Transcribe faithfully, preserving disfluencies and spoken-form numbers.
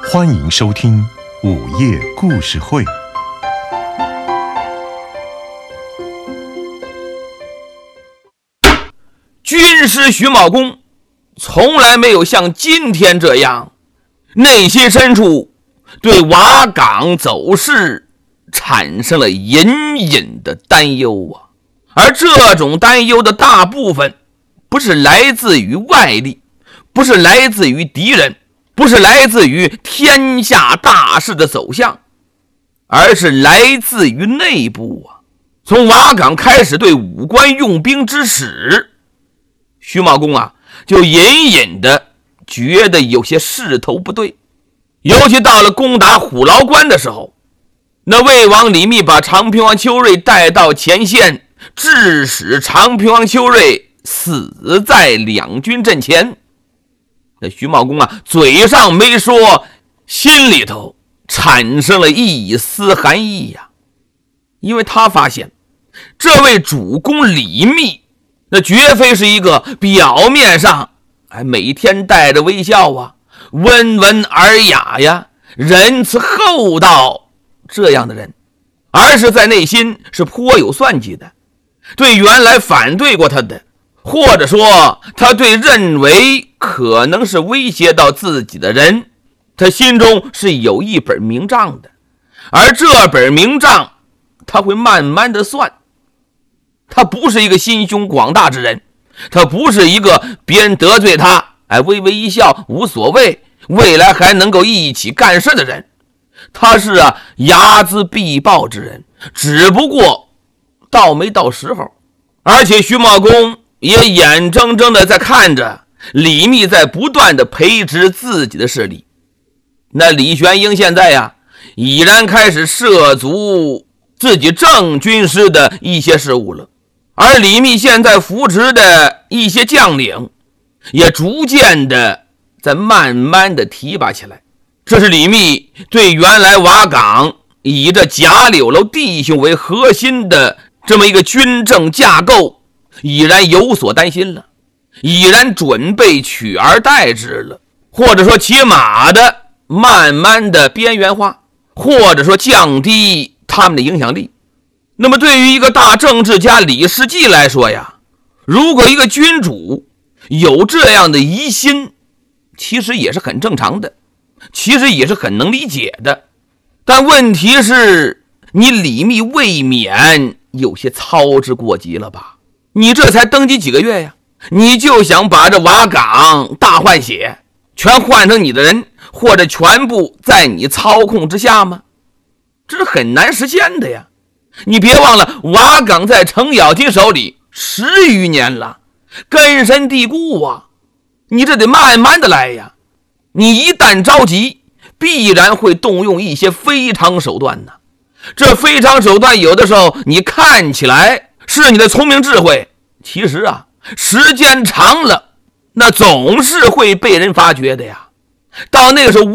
欢迎收听午夜故事会。 军师徐茂公从来没有像今天这样，内心深处对瓦岗走势产生了隐隐的担忧啊。而这种担忧的大部分不是来自于外力，不是来自于敌人，不是来自于天下大势的走向，而是来自于内部啊。从瓦岗开始对武官用兵之始，徐茂公啊就隐隐的觉得有些势头不对。尤其到了攻打虎牢关的时候，那魏王李密把长平王丘瑞带到前线，致使长平王丘瑞死在两军阵前。那徐茂公啊嘴上没说，心里头产生了一丝寒意呀、啊。因为他发现这位主公李密那绝非是一个表面上哎每天带着微笑啊，温文尔雅呀，仁慈厚道这样的人，而是在内心是颇有算计的。对原来反对过他的，或者说他对认为可能是威胁到自己的人，他心中是有一本明账的。而这本明账他会慢慢的算。他不是一个心胸广大之人，他不是一个别人得罪他哎微微一笑无所谓，未来还能够一起干事的人。他是啊睚眦必报之人，只不过到没到时候。而且徐茂公也眼睁睁的在看着李密在不断的培植自己的势力。那李玄英现在呀已然开始涉足自己正军师的一些事务了，而李密现在扶持的一些将领也逐渐的在慢慢的提拔起来。这是李密对原来瓦岗以这贾柳楼弟兄为核心的这么一个军政架构已然有所担心了，已然准备取而代之了，或者说起码的慢慢的边缘化，或者说降低他们的影响力。那么对于一个大政治家李世绩来说呀，如果一个君主有这样的疑心，其实也是很正常的，其实也是很能理解的。但问题是你李密未免有些操之过急了吧？你这才登基几个月呀，你就想把这瓦岗大换血，全换成你的人，或者全部在你操控之下吗？这是很难实现的呀。你别忘了瓦岗在程咬金手里十余年了，根深蒂固啊，你这得慢慢的来呀。你一旦着急，必然会动用一些非常手段呢。这非常手段有的时候你看起来是你的聪明智慧，其实啊时间长了那总是会被人发觉的呀。到那个时候